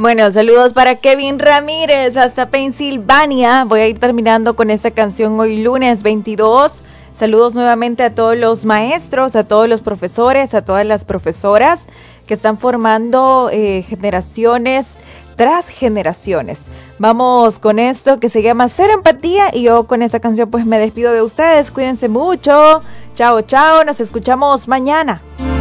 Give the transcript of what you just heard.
Bueno, saludos para Kevin Ramírez hasta Pensilvania. Voy a ir terminando con esta canción hoy lunes 22. Saludos nuevamente a todos los maestros, a todos los profesores, a todas las profesoras que están formando generaciones tras generaciones. Vamos con esto que se llama Cero Empatía y yo con esta canción pues me despido de ustedes. Cuídense mucho. Chao, chao. Nos escuchamos mañana.